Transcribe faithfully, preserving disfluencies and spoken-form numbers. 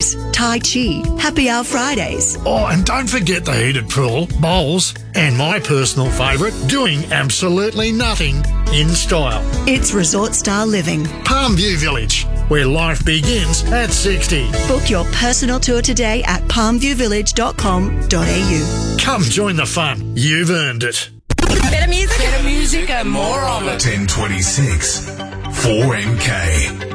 Pilates, Tai Chi, Happy Hour Fridays. Oh, and don't forget the heated pool, bowls, and my personal favourite, doing absolutely nothing in style. It's resort style living. Palmview Village, where life begins at sixty. Book your personal tour today at palmview village dot com dot a u. Come join the fun. You've earned it. Better music. Better music and more of it. ten twenty-six, four M K.